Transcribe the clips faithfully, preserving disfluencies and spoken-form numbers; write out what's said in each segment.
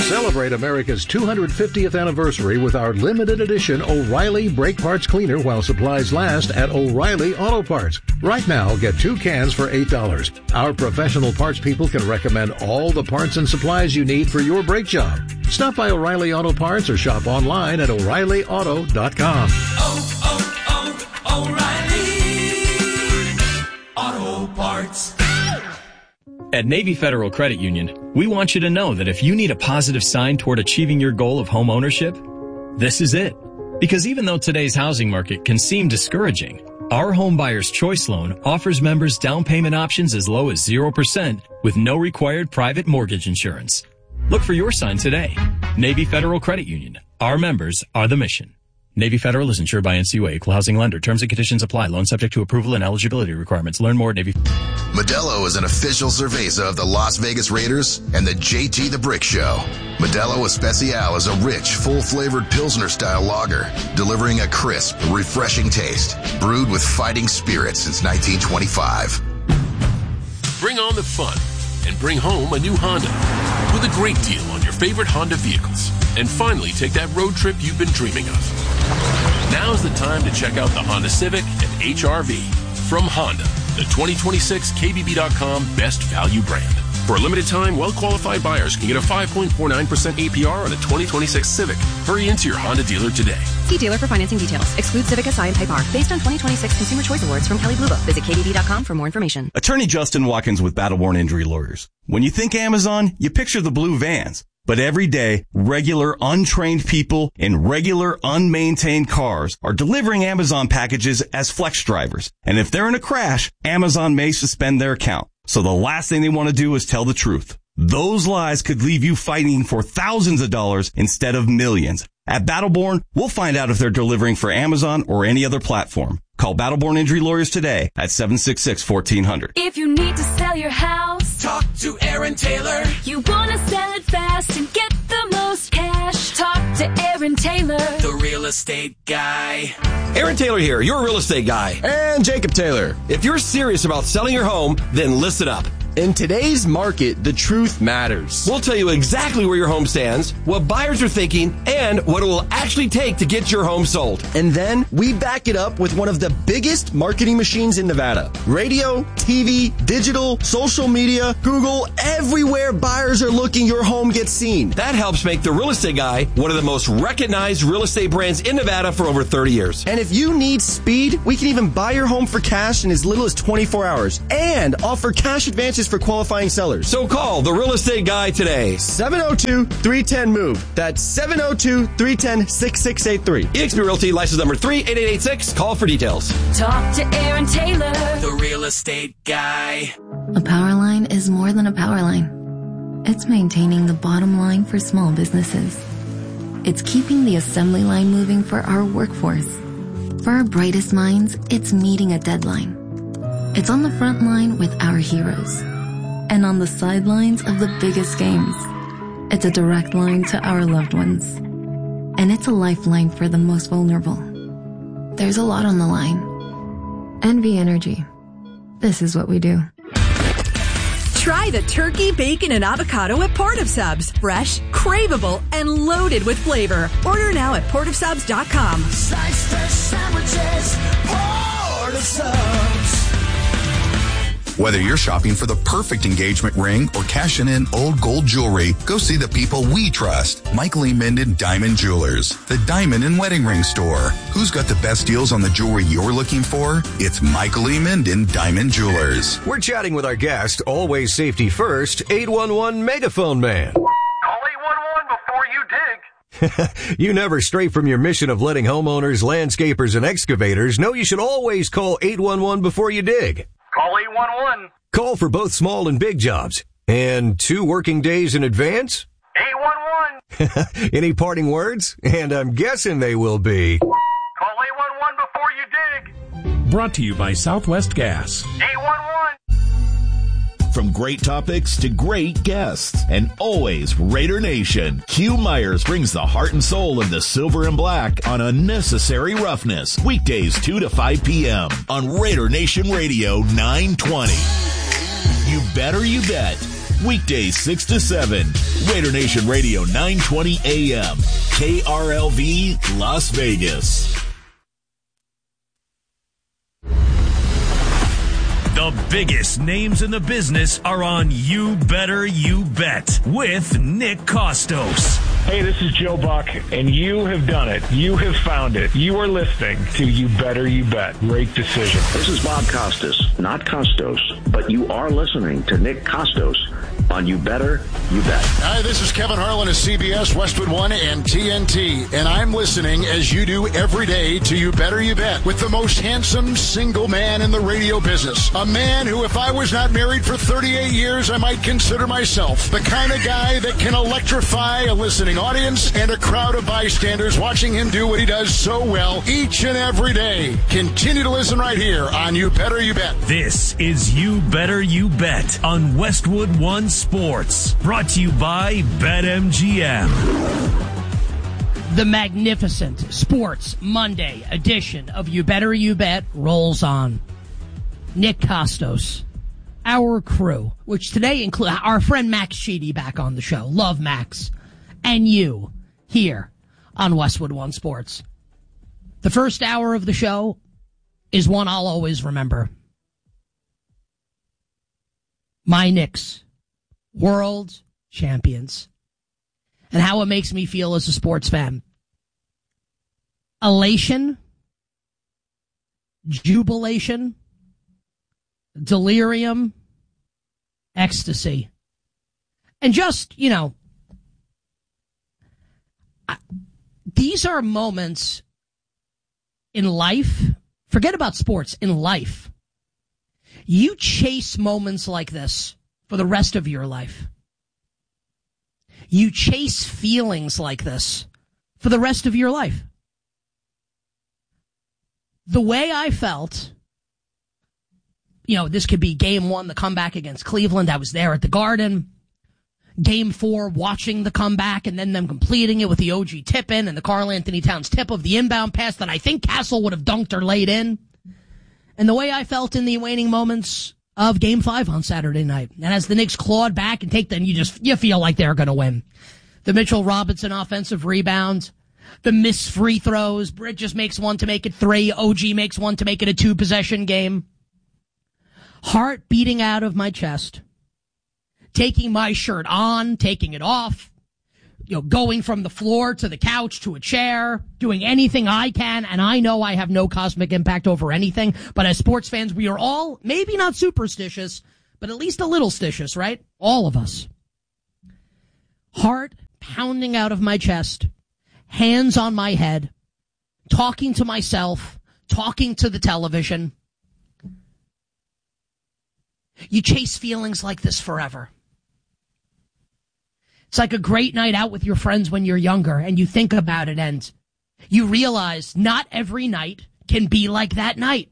Celebrate America's two hundred fiftieth anniversary with our limited edition O'Reilly Brake Parts Cleaner while supplies last at O'Reilly Auto Parts. Right now, get two cans for eight dollars. Our professional parts people can recommend all the parts and supplies you need for your brake job. Stop by O'Reilly Auto Parts or shop online at O'Reilly Auto dot com. Oh, oh, oh, O'Reilly Auto Parts. At Navy Federal Credit Union, we want you to know that if you need a positive sign toward achieving your goal of home ownership, this is it. Because even though today's housing market can seem discouraging, our Home Buyer's Choice Loan offers members down payment options as low as zero percent with no required private mortgage insurance. Look for your sign today. Navy Federal Credit Union. Our members are the mission. Navy Federal is insured by N C U A, Equal Housing Lender. Terms and conditions apply. Loan subject to approval and eligibility requirements. Learn more at Navy. Modelo is an official cerveza of the Las Vegas Raiders and the J T the Brick Show. Modelo Especial is a rich, full-flavored Pilsner-style lager, delivering a crisp, refreshing taste, brewed with fighting spirit since nineteen twenty-five. Bring on the fun and bring home a new Honda with a great deal on your favorite Honda vehicles. And finally, take that road trip you've been dreaming of. Now's the time to check out the Honda Civic and H R V from Honda, the twenty twenty-six K B B dot com best value brand. For a limited time, well-qualified buyers can get a five point four nine percent A P R on a twenty twenty-six Civic. Hurry into your Honda dealer today. See dealer for financing details. Exclude Civic S I and Type R. Based on twenty twenty-six Consumer Choice Awards from Kelley Blue Book. Visit K B B dot com for more information. Attorney Justin Watkins with Battleborn Injury Lawyers. When you think Amazon, you picture the blue vans. But every day, regular, untrained people in regular, unmaintained cars are delivering Amazon packages as flex drivers. And if they're in a crash, Amazon may suspend their account. So the last thing they want to do is tell the truth. Those lies could leave you fighting for thousands of dollars instead of millions. At Battleborn, we'll find out if they're delivering for Amazon or any other platform. Call Battleborn Injury Lawyers today at seven six six, one four zero zero. If you need to sell your house, talk to Aaron Taylor. You want to sell it fast and get the most cash, talk to Aaron Taylor, the real estate guy. Aaron Taylor here, your real estate guy. And Jacob Taylor. If you're serious about selling your home, then listen up. In today's market, the truth matters. We'll tell you exactly where your home stands, what buyers are thinking, and what it will actually take to get your home sold. And then we back it up with one of the biggest marketing machines in Nevada. Radio, T V, digital, social media, Google, everywhere buyers are looking, your home gets seen. That helps make the Real Estate Guy one of the most recognized real estate brands in Nevada for over thirty years. And if you need speed, we can even buy your home for cash in as little as twenty-four hours and offer cash advances for qualifying sellers. So call the Real Estate Guy today. seven oh two, three one zero, M O V E. That's seven oh two, three one zero, six six eight three. E X P Realty, license number three eight eight eight six. Call for details. talk to Aaron Taylor, the Real Estate Guy. A power line is more than a power line. It's maintaining the bottom line for small businesses. It's keeping the assembly line moving for our workforce. For our brightest minds, it's meeting a deadline. It's on the front line with our heroes. And on the sidelines of the biggest games. It's a direct line to our loved ones. And it's a lifeline for the most vulnerable. There's a lot on the line. N V Energy. This is what we do. Try the turkey, bacon, and avocado at Port of Subs. Fresh, craveable, and loaded with flavor. Order now at port of subs dot com. Slice fresh sandwiches, Port of Subs. Whether you're shopping for the perfect engagement ring or cashing in old gold jewelry, go see the people we trust. Michael E. Minden Diamond Jewelers, the diamond and wedding ring store. Who's got the best deals on the jewelry you're looking for? It's Michael E. Minden Diamond Jewelers. We're chatting with our guest, always safety first, eight one one Megaphone Man. Call eight one one before you dig. You never stray from your mission of letting homeowners, landscapers, and excavators know you should always call eight one one before you dig. Call eight one one. Call for both small and big jobs. And two working days in advance? eight one one. Any parting words? And I'm guessing they will be... Call eight one one before you dig. Brought to you by Southwest Gas. eight one one. From great topics to great guests, and always Raider Nation, Hugh Myers brings the heart and soul of the silver and black on Unnecessary Roughness, weekdays two to five p.m. on Raider Nation Radio nine twenty. You better you bet. Weekdays six to seven. Raider Nation Radio nine twenty A M. K R L V Las Vegas. The biggest names in the business are on You Better You Bet with Nick Kostos. Hey, this is Joe Buck, and you have done it. You have found it. You are listening to You Better You Bet. Great decision. This is Bob Costas, not Costos, but you are listening to Nick Kostos on You Better You Bet. Hi, this is Kevin Harlan of C B S, Westwood One, and T N T, and I'm listening as you do every day to You Better You Bet with the most handsome single man in the radio business. A man who, if I was not married for thirty-eight years, I might consider myself the kind of guy that can electrify a listening audience and a crowd of bystanders watching him do what he does so well each and every day. Continue to listen right here on You Better You Bet. This is You Better You Bet on Westwood One Sports, brought to you by BetMGM. The magnificent Sports Monday edition of You Better You Bet rolls on. Nick Kostos, our crew, which today includes our friend Max Sheedy back on the show. Love Max. And you here on Westwood One Sports. The first hour of the show is one I'll always remember. My Knicks, world champions, and how it makes me feel as a sports fan. Elation, jubilation, delirium, ecstasy, and just, you know, these are moments in life. Forget about sports. In life, you chase moments like this for the rest of your life. You chase feelings like this for the rest of your life. The way I felt, you know, this could be game one, the comeback against Cleveland. I was there at the Garden. Game four, watching the comeback and then them completing it with the O G tip in and the Karl Anthony Towns tip of the inbound pass that I think Castle would have dunked or laid in. And the way I felt in the waning moments of game five on Saturday night. And as the Knicks clawed back and take them, you just, you feel like they're going to win. The Mitchell Robinson offensive rebound, the missed free throws, Bridges makes one to make it three, O G makes one to make it a two possession game. Heart beating out of my chest. Taking my shirt on, taking it off, you know, going from the floor to the couch to a chair, doing anything I can, and I know I have no cosmic impact over anything, but as sports fans, we are all, maybe not superstitious, but at least a little stitious, right? All of us. Heart pounding out of my chest, hands on my head, talking to myself, talking to the television. You chase feelings like this forever. It's like a great night out with your friends when you're younger and you think about it and you realize not every night can be like that night.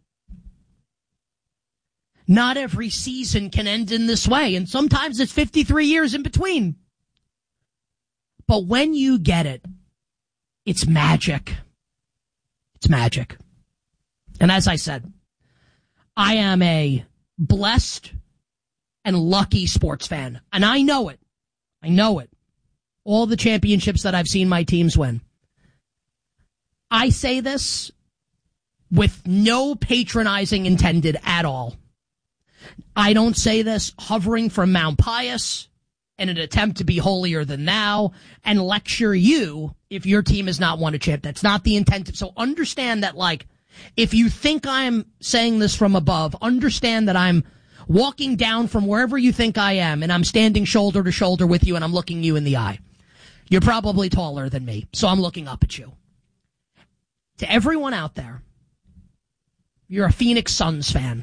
Not every season can end in this way, and sometimes it's fifty-three years in between. But when you get it, it's magic. It's magic. And as I said, I am a blessed and lucky sports fan, and I know it. I know it. All the championships that I've seen my teams win. I say this with no patronizing intended at all. I don't say this hovering from Mount Pius in an attempt to be holier than thou and lecture you if your team has not won a champ. That's not the intent. So understand that, like, if you think I'm saying this from above, understand that I'm walking down from wherever you think I am, and I'm standing shoulder to shoulder with you, and I'm looking you in the eye. You're probably taller than me, so I'm looking up at you. To everyone out there, you're a Phoenix Suns fan.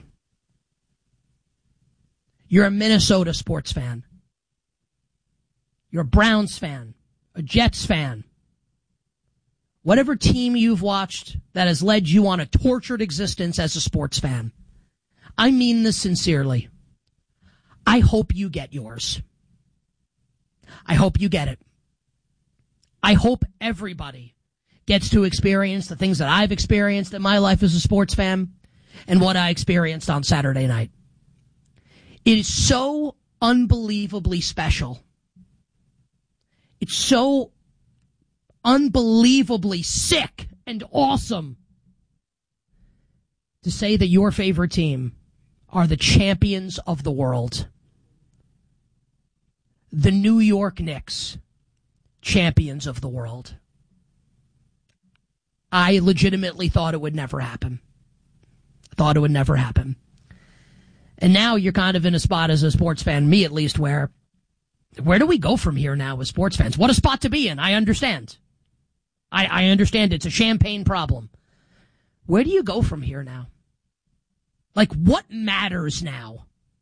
You're a Minnesota sports fan. You're a Browns fan, a Jets fan. Whatever team you've watched that has led you on a tortured existence as a sports fan, I mean this sincerely. I hope you get yours. I hope you get it. I hope everybody gets to experience the things that I've experienced in my life as a sports fan and what I experienced on Saturday night. It is so unbelievably special. It's so unbelievably sick and awesome to say that your favorite team are the champions of the world. The New York Knicks, champions of the world. I legitimately thought it would never happen. Thought it would never happen. And now you're kind of in a spot as a sports fan, me at least, where where do we go from here now as sports fans? What a spot to be in. I understand. I, I understand it's a champagne problem. Where do you go from here now? Like, what matters now?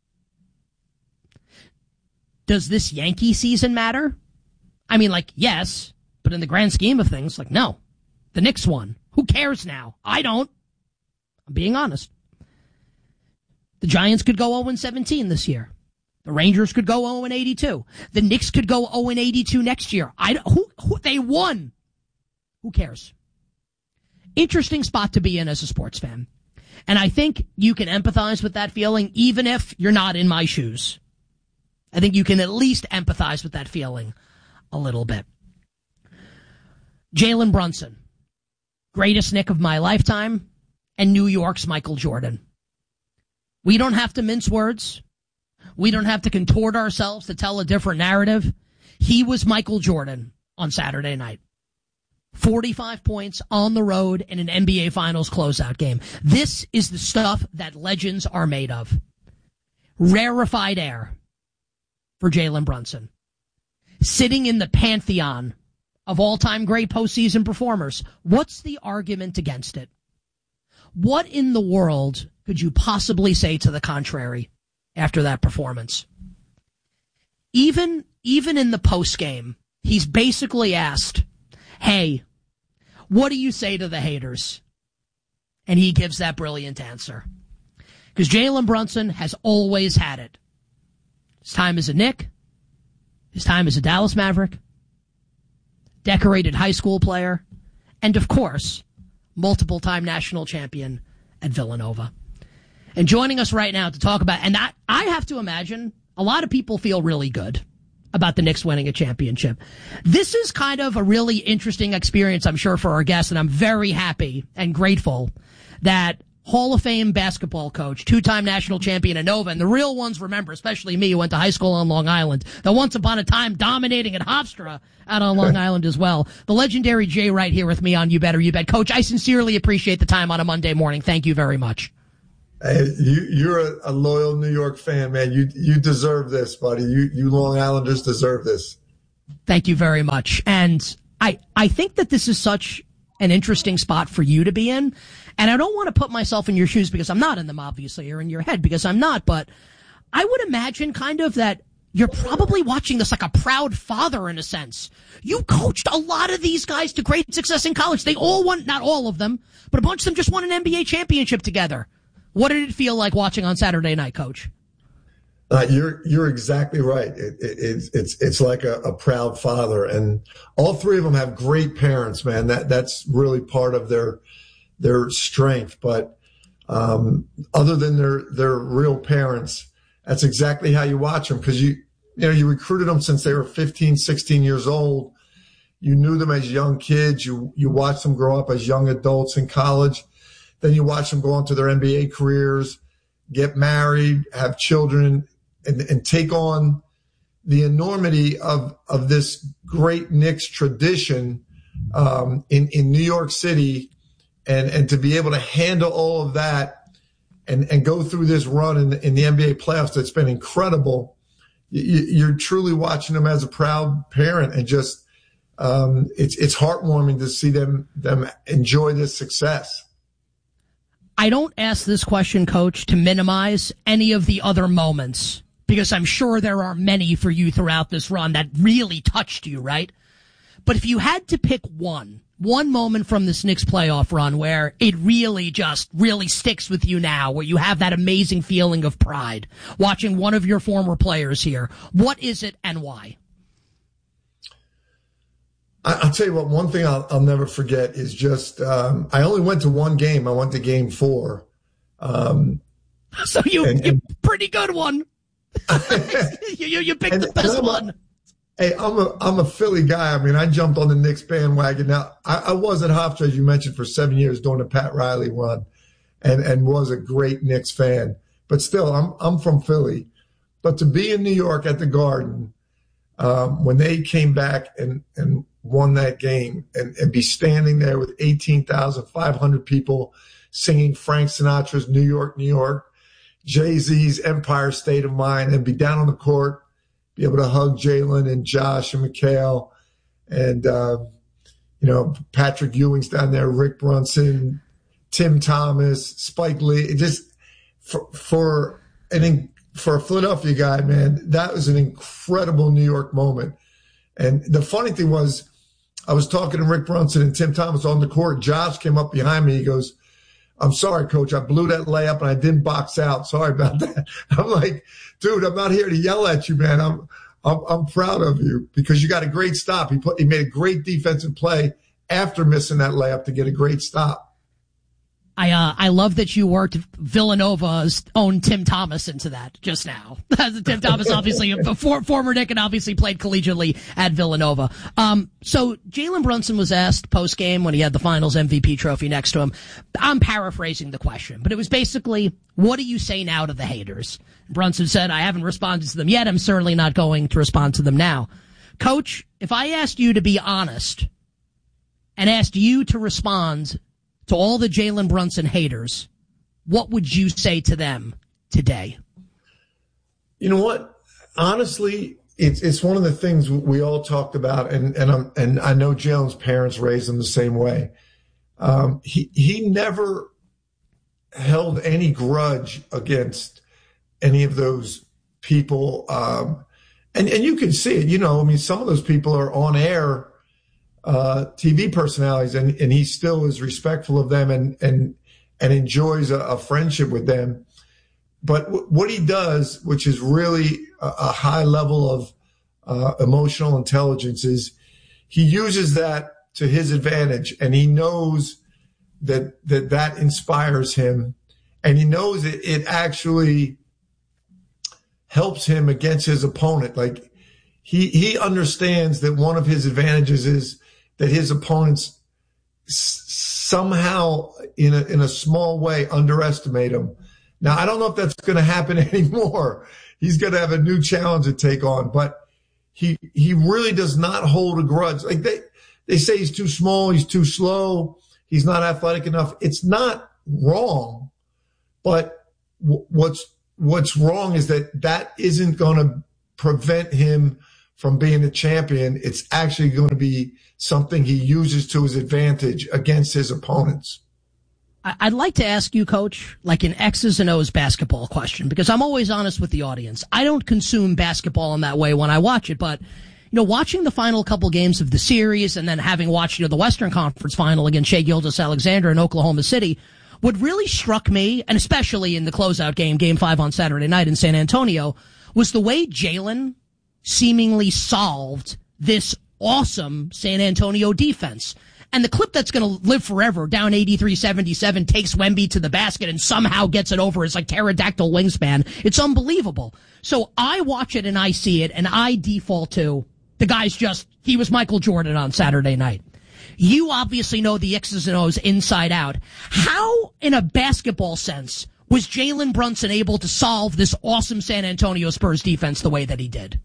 Does this Yankee season matter? I mean, like, yes, but in the grand scheme of things, like, no. The Knicks won. Who cares now? I don't. I'm being honest. The Giants could go oh and seventeen this year. The Rangers could go oh and eighty-two. The Knicks could go oh and eighty-two next year. I don't, who, who, they won. Who cares? Interesting spot to be in as a sports fan. And I think you can empathize with that feeling even if you're not in my shoes. I think you can at least empathize with that feeling a little bit. Jalen Brunson, greatest Knick of my lifetime, and New York's Michael Jordan. We don't have to mince words. We don't have to contort ourselves to tell a different narrative. He was Michael Jordan on Saturday night. forty-five points on the road in an N B A Finals closeout game. This is the stuff that legends are made of. Rarefied air for Jalen Brunson. Sitting in the pantheon of all-time great postseason performers. What's the argument against it? What in the world could you possibly say to the contrary after that performance? Even, even in the postgame, he's basically asked, hey, what do you say to the haters? And he gives that brilliant answer. Because Jalen Brunson has always had it. His time as a Knick, his time as a Dallas Maverick, decorated high school player, and of course, multiple-time national champion at Villanova. And joining us right now to talk about, and I, I have to imagine, a lot of people feel really good about the Knicks winning a championship. This is kind of a really interesting experience, I'm sure, for our guests, and I'm very happy and grateful that Hall of Fame basketball coach, two-time national champion at Nova, and the real ones remember, especially me, who went to high school on Long Island, that once upon a time dominating at Hofstra out on Long Island as well. The legendary Jay Wright here with me on You Better You Bet. Coach, I sincerely appreciate the time on a Monday morning. Thank you very much. Hey, you, you're a, a loyal New York fan, man. You you deserve this, buddy. You you Long Islanders deserve this. Thank you very much. And I I think that this is such an interesting spot for you to be in. And I don't want to put myself in your shoes because I'm not in them, obviously, or in your head because I'm not. But I would imagine kind of that you're probably watching this like a proud father in a sense. You coached a lot of these guys to great success in college. They all won, not all of them, but a bunch of them just won an N B A championship together. What did it feel like watching on Saturday night, Coach? Uh, you're you're exactly right. It, it, it's it's it's like a, a proud father, and all three of them have great parents, man. That that's really part of their their strength. But um, other than their their real parents, that's exactly how you watch them because you you know you recruited them since they were fifteen, sixteen years old. You knew them as young kids. You you watched them grow up as young adults in college. Then you watch them go on to their N B A careers, get married, have children, and, and take on the enormity of, of this great Knicks tradition um, in, in New York City, and, and to be able to handle all of that and, and go through this run in, in the N B A playoffs that's been incredible. You, you're truly watching them as a proud parent, and just um, it's it's heartwarming to see them them enjoy this success. I don't ask this question, Coach, to minimize any of the other moments, because I'm sure there are many for you throughout this run that really touched you, right? But if you had to pick one, one moment from this Knicks playoff run where it really just really sticks with you now, where you have that amazing feeling of pride, watching one of your former players here, what is it and why? I'll tell you what, one thing I'll, I'll never forget is just, um, I only went to one game. I went to game four. Um, so you, and, you and, pretty good one. you, you, you picked and, the best one. A, hey, I'm a I'm a Philly guy. I mean, I jumped on the Knicks bandwagon. Now, I, I was at Hofstra, as you mentioned, for seven years during the Pat Riley run, and and was a great Knicks fan. But still, I'm I'm from Philly. But to be in New York at the Garden um, when they came back and and won that game, and, and be standing there with eighteen thousand five hundred people singing Frank Sinatra's New York, New York, Jay-Z's Empire State of Mind, and be down on the court, be able to hug Jalen and Josh and Mikal and, uh, you know, Patrick Ewing's down there, Rick Brunson, Tim Thomas, Spike Lee. It just for, for, an, for a Philadelphia guy, man, that was an incredible New York moment. And the funny thing was, I was talking to Rick Brunson and Tim Thomas on the court. Josh came up behind me. He goes, I'm sorry, coach. I blew that layup and I didn't box out. Sorry about that. I'm like, dude, I'm not here to yell at you, man. I'm, I'm, I'm proud of you because you got a great stop. He put, he made a great defensive play after missing that layup to get a great stop. I uh, I love that you worked Villanova's own Tim Thomas into that just now. Tim Thomas, obviously, a for, former Knick and obviously played collegiately at Villanova. Um, so Jalen Brunson was asked post-game when he had the Finals M V P trophy next to him. I'm paraphrasing the question, but it was basically, what do you say now to the haters? Brunson said, I haven't responded to them yet. I'm certainly not going to respond to them now. Coach, if I asked you to be honest and asked you to respond to all the Jalen Brunson haters, what would you say to them today? You know what? Honestly, it's it's one of the things we all talked about, and and I'm, and I know Jalen's parents raised him the same way. Um, he he never held any grudge against any of those people, um, and and you can see it. You know, I mean, some of those people are on air. Uh, T V personalities, and, and he still is respectful of them and and and enjoys a, a friendship with them. But w- what he does, which is really a, a high level of uh, emotional intelligence, is he uses that to his advantage, and he knows that that that inspires him, and he knows it, it actually helps him against his opponent. Like he he understands that one of his advantages is that his opponents s- somehow in a, in a small way underestimate him. Now, I don't know if that's going to happen anymore. He's going to have a new challenge to take on, but he, he really does not hold a grudge. Like they, they say he's too small. He's too slow. He's not athletic enough. It's not wrong, but w- what's, what's wrong is that that isn't going to prevent him from being a champion. It's actually going to be something he uses to his advantage against his opponents. I'd like to ask you, Coach, like an X's and O's basketball question, because I'm always honest with the audience. I don't consume basketball in that way when I watch it, but, you know, watching the final couple games of the series and then having watched, you know, the Western Conference final against Shai Gilgeous-Alexander in Oklahoma City, what really struck me, and especially in the closeout game, game five on Saturday night in San Antonio, was the way Jalen seemingly solved this awesome San Antonio defense. And the clip that's going to live forever, down eighty-three seventy-seven, takes Wemby to the basket and somehow gets it over his like pterodactyl wingspan. It's unbelievable. So I watch it and I see it and I default to the guy's just, he was Michael Jordan on Saturday night. You obviously know the X's and O's inside out. How, in a basketball sense, was Jalen Brunson able to solve this awesome San Antonio Spurs defense the way that he did?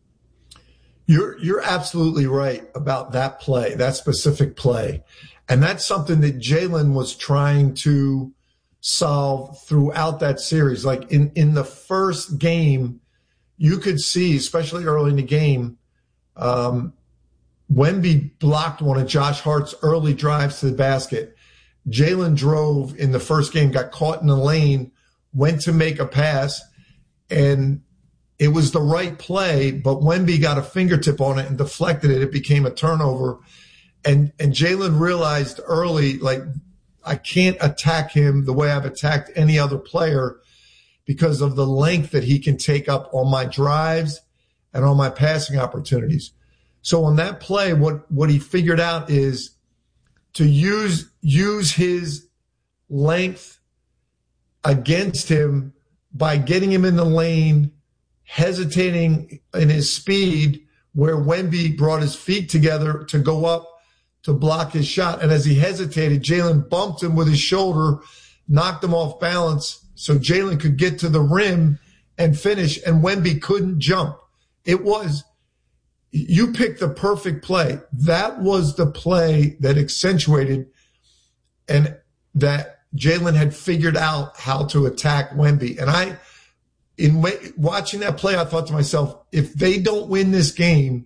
You're you're absolutely right about that play, that specific play. And that's something that Jalen was trying to solve throughout that series. Like in, in the first game, you could see, especially early in the game, um, Wemby blocked one of Josh Hart's early drives to the basket. Jalen drove in the first game, got caught in the lane, went to make a pass, and it was the right play, but Wemby got a fingertip on it and deflected it. It became a turnover. And and Jalen realized early, like, I can't attack him the way I've attacked any other player because of the length that he can take up on my drives and on my passing opportunities. So on that play, what, what he figured out is to use use his length against him by getting him in the lane, hesitating in his speed where Wemby brought his feet together to go up to block his shot. And as he hesitated, Jalen bumped him with his shoulder, knocked him off balance so Jalen could get to the rim and finish, and Wemby couldn't jump. It was, you picked the perfect play. That was the play that accentuated and that Jalen had figured out how to attack Wemby. And I, in watching that play, I thought to myself, if they don't win this game,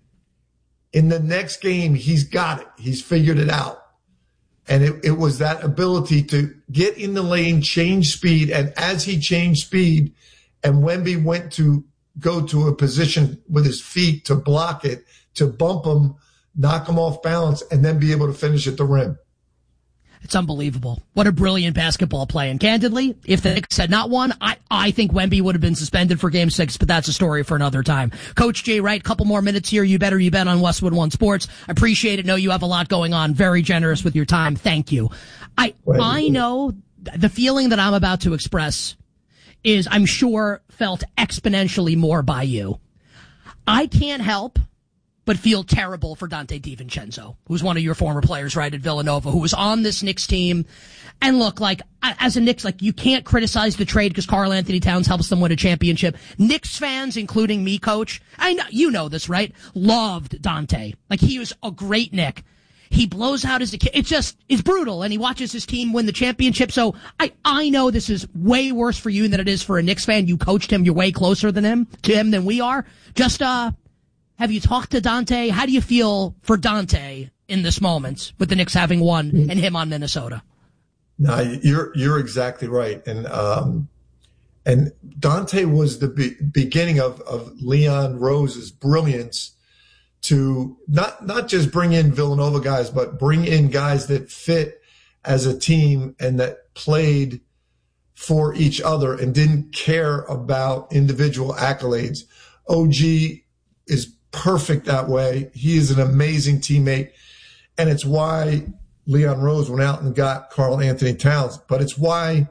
in the next game, he's got it. He's figured it out. And it, it was that ability to get in the lane, change speed. And as he changed speed and Wemby went to go to a position with his feet to block it, to bump him, knock him off balance, and then be able to finish at the rim. It's unbelievable. What a brilliant basketball play. And candidly, if the Knicks had not won, I, I think Wemby would have been suspended for game six, but that's a story for another time. Coach Jay Wright, couple more minutes here. You better you bet on Westwood One Sports. I appreciate it. Know you have a lot going on. Very generous with your time. Thank you. I, I know the feeling that I'm about to express is, I'm sure, felt exponentially more by you. I can't help but feel terrible for Donte DiVincenzo, who's one of your former players, right, at Villanova, who was on this Knicks team. And look, like, as a Knicks, like, you can't criticize the trade because Karl Anthony Towns helps them win a championship. Knicks fans, including me, Coach, I know, you know this, right, loved Donte. Like, he was a great Knick. He blows out as a kid. It just is brutal, and he watches his team win the championship. So I, I know this is way worse for you than it is for a Knicks fan. You coached him. You're way closer than him, to him than we are. Just, uh, have you talked to Donte? How do you feel for Donte in this moment with the Knicks having won and him on Minnesota? No, you're you're exactly right, and um, and Donte was the be- beginning of of Leon Rose's brilliance to not not just bring in Villanova guys, but bring in guys that fit as a team and that played for each other and didn't care about individual accolades. O G is perfect that way. He is an amazing teammate. And it's why Leon Rose went out and got Karl Anthony Towns. But it's why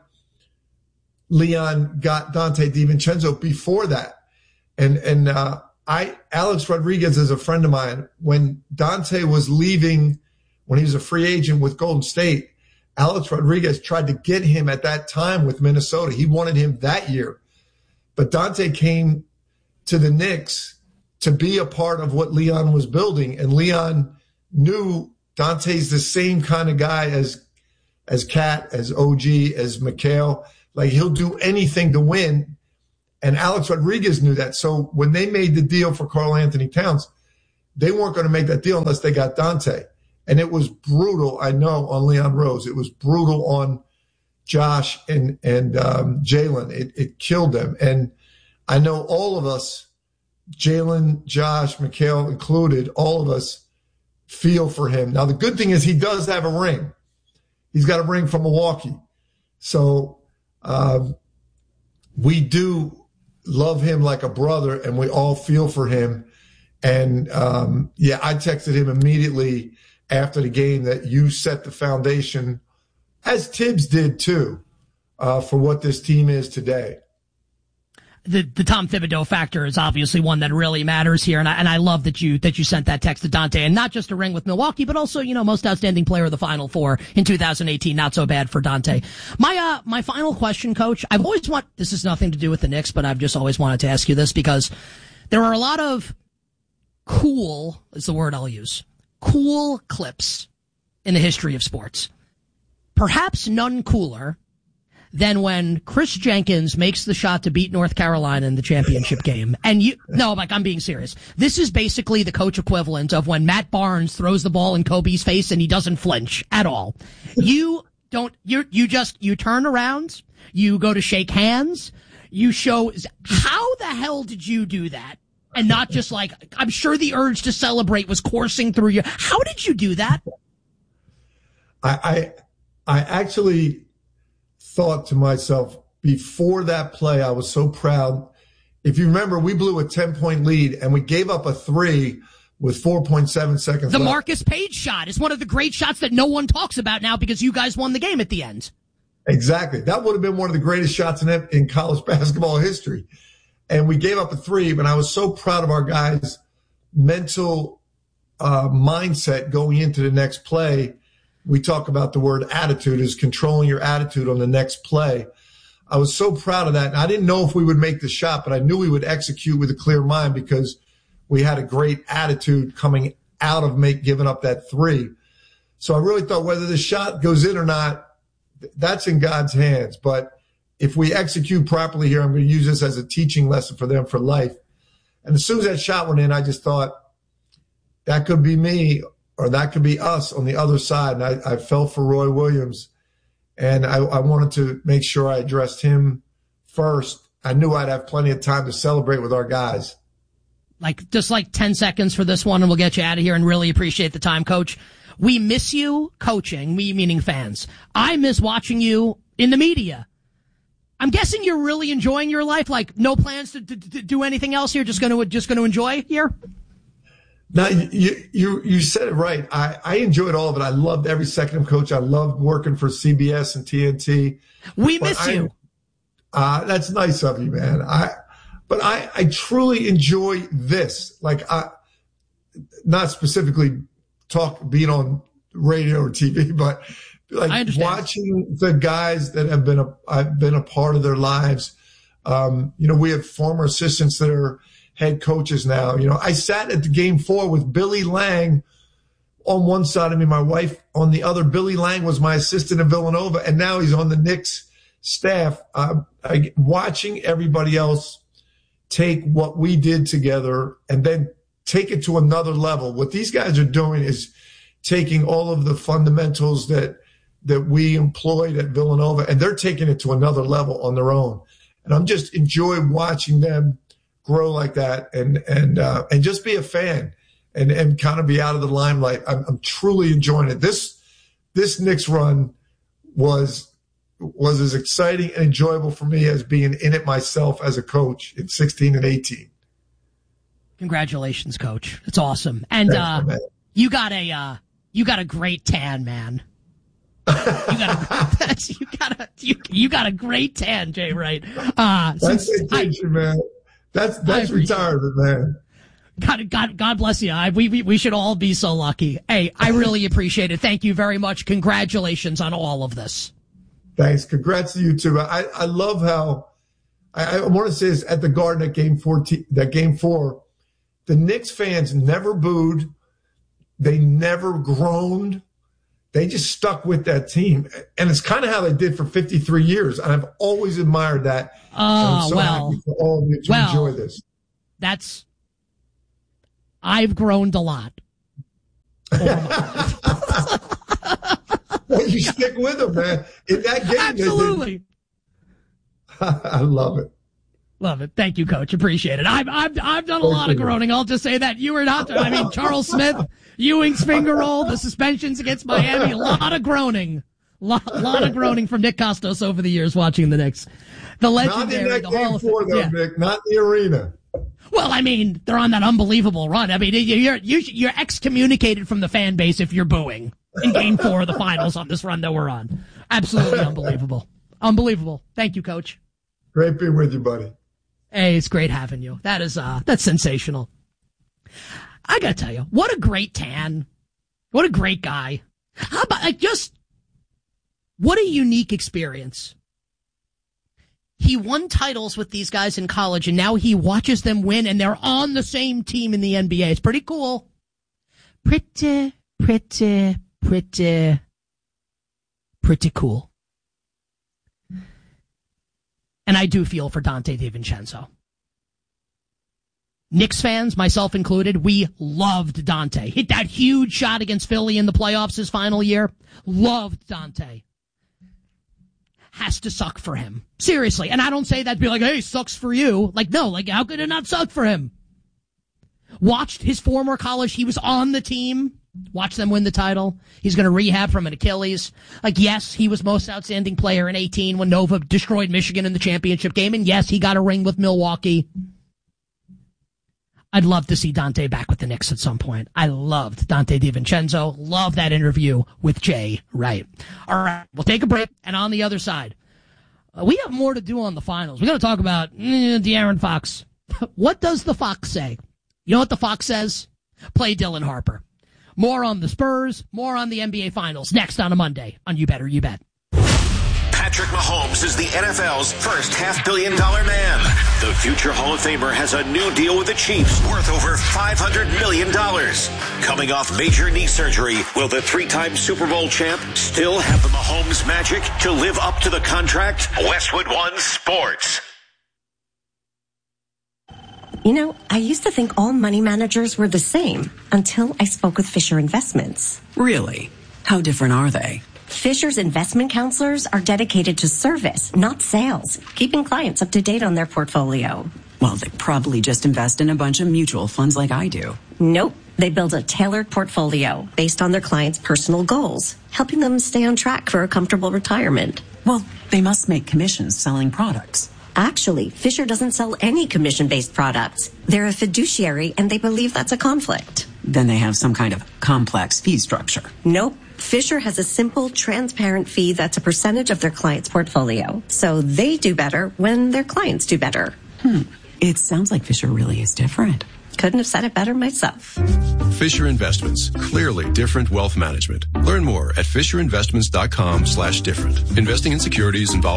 Leon got Donte DiVincenzo before that. And and uh, I Alex Rodriguez is a friend of mine. When Donte was leaving, when he was a free agent with Golden State, Alex Rodriguez tried to get him at that time with Minnesota. He wanted him that year. But Donte came to the Knicks to be a part of what Leon was building. And Leon knew Dante's the same kind of guy as as Cat, as O G, as Mikal. Like, he'll do anything to win. And Alex Rodriguez knew that. So when they made the deal for Karl Anthony Towns, they weren't going to make that deal unless they got Donte. And it was brutal, I know, on Leon Rose. It was brutal on Josh and, and um, Jalen. It, it killed them. And I know all of us, Jalen, Josh, Mikal included, all of us feel for him. Now, the good thing is he does have a ring. He's got a ring from Milwaukee. So um, we do love him like a brother, and we all feel for him. And, um, yeah, I texted him immediately after the game that you set the foundation, as Tibbs did too, uh, for what this team is today. The the Tom Thibodeau factor is obviously one that really matters here, and I, and I love that you that you sent that text to Donte, and not just a ring with Milwaukee, but also, you know, most outstanding player of the Final Four in two thousand eighteen. Not so bad for Donte. My uh my final question, Coach. I've always want this is nothing to do with the Knicks, but I've just always wanted to ask you this because there are a lot of cool is the word I'll use cool clips in the history of sports. Perhaps none cooler than when Chris Jenkins makes the shot to beat North Carolina in the championship game. And you, no, like, I'm being serious. This is basically the coach equivalent of when Matt Barnes throws the ball in Kobe's face and he doesn't flinch at all. You don't, you, you just, you turn around, you go to shake hands, you show, how the hell did you do that? And not just like, I'm sure the urge to celebrate was coursing through you. How did you do that? I, I, I actually thought to myself before that play, I was so proud. If you remember, we blew a ten-point lead, and we gave up a three with four point seven seconds the left. The Marcus Page shot is one of the great shots that no one talks about now because you guys won the game at the end. Exactly. That would have been one of the greatest shots in, in college basketball history. and we gave up a three, but I was so proud of our guys' mental uh, mindset going into the next play. We talk about the word attitude is controlling your attitude on the next play. I was so proud of that. And I didn't know if we would make the shot, but I knew we would execute with a clear mind because we had a great attitude coming out of make giving up that three. So I really thought whether the shot goes in or not, that's in God's hands. But if we execute properly here, I'm going to use this as a teaching lesson for them for life. And as soon as that shot went in, I just thought that could be me or that could be us on the other side. And I, I fell for Roy Williams. And I, I wanted to make sure I addressed him first. I knew I'd have plenty of time to celebrate with our guys. Like, just like ten seconds for this one, and we'll get you out of here, and really appreciate the time, Coach. We miss you coaching, we meaning fans. I miss watching you in the media. I'm guessing you're really enjoying your life, like no plans to, to, to do anything else here, just going to just going to enjoy here? No, you, you, you said it right. I, I enjoyed all of it. I loved every second of Coach. I loved working for C B S and T N T. We miss I, you. Uh, that's nice of you, man. I, but I, I truly enjoy this. Like, I, not specifically talk, being on radio or T V, but like watching the guys that have been a, I've been a part of their lives. Um, you know, we have former assistants that are head coaches now. You know, I sat at the game four with Billy Lang on one side of me, my wife on the other. Billy Lang was my assistant in Villanova, and now he's on the Knicks staff. Uh, I, watching everybody else take what we did together and then take it to another level. What these guys are doing is taking all of the fundamentals that that we employed at Villanova, and they're taking it to another level on their own. And I'm just enjoy watching them grow like that, and and uh, and just be a fan and and kind of be out of the limelight. I'm, I'm truly enjoying it. This this Knicks run was was as exciting and enjoyable for me as being in it myself as a coach in sixteen and eighteen. Congratulations, Coach. It's awesome. And Thanks, uh, you got a uh, you got a great tan, man. You got a that's, you got a you, you got a great tan, Jay Wright. Uh, that's vacation, man. That's that's retirement, man. God, God, God bless you. I, we, we we should all be so lucky. Hey, I really appreciate it. Thank you very much. Congratulations on all of this. Thanks. Congrats to you too. I, I love how I, I want to say this at the Garden at game four. That game four, the Knicks fans never booed. They never groaned. They just stuck with that team. And it's kind of how they did for fifty-three years. And I've always admired that. Oh, I'm so well, happy for all of you to well, enjoy this. That's, I've groaned a lot. Well, you stick with them, man. In that game, absolutely. I love it. Love it. Thank you, Coach. Appreciate it. I've I've I've done a Thank lot you. of groaning. I'll just say that you were not. I mean, Charles Smith, Ewing's finger roll, the suspensions against Miami, a lot of groaning, lot lot of groaning from Nick Kostos over the years watching the Knicks. The legendary, not in that the game Hall of four, though, yeah. Nick. Not in the arena. Well, I mean, they're on that unbelievable run. I mean, you're you're you're excommunicated from the fan base if you're booing in Game Four of the Finals on this run that we're on. Absolutely unbelievable, unbelievable. Thank you, Coach. Great being with you, buddy. Hey, it's great having you. That is uh, that's sensational. I gotta tell you, what a great tan, what a great guy. How about like just what a unique experience. He won titles with these guys in college, and now he watches them win, and they're on the same team in the N B A. It's pretty cool. Pretty, pretty, pretty, pretty cool. And I do feel for Dante DiVincenzo. Knicks fans, myself included, we loved Dante. Hit that huge shot against Philly in the playoffs his final year. Loved Dante. Has to suck for him. Seriously. And I don't say that to be like, hey, sucks for you. Like, no, like, how could it not suck for him? Watched his former college. He was on the team. Watch them win the title. He's going to rehab from an Achilles. Like, yes, he was most outstanding player in eighteen when Nova destroyed Michigan in the championship game. And yes, he got a ring with Milwaukee. I'd love to see Dante back with the Knicks at some point. I loved Dante DiVincenzo. Love that interview with Jay Wright. All right, we'll take a break. And on the other side, Uh, we have more to do on the finals. We're going to talk about eh, De'Aaron Fox. What does the Fox say? You know what the Fox says? Play Dylan Harper. More on the Spurs, more on the N B A Finals next on a Monday on You Better You Bet. Patrick Mahomes is the N F L's first half-billion dollar man. The future Hall of Famer has a new deal with the Chiefs worth over five hundred million dollars. Coming off major knee surgery, will the three-time Super Bowl champ still have the Mahomes magic to live up to the contract? Westwood One Sports. You know, I used to think all money managers were the same until I spoke with Fisher Investments. Really? How different are they? Fisher's investment counselors are dedicated to service, not sales, keeping clients up to date on their portfolio. Well, they probably just invest in a bunch of mutual funds like I do. Nope. They build a tailored portfolio based on their clients' personal goals, helping them stay on track for a comfortable retirement. Well, they must make commissions selling products. Actually, Fisher doesn't sell any commission-based products. They're a fiduciary, and they believe that's a conflict. Then they have some kind of complex fee structure. Nope. Fisher has a simple, transparent fee that's a percentage of their client's portfolio. So they do better when their clients do better. Hmm. It sounds like Fisher really is different. Couldn't have said it better myself. Fisher Investments. Clearly different wealth management. Learn more at fisher investments dot com slash different. Investing in securities involves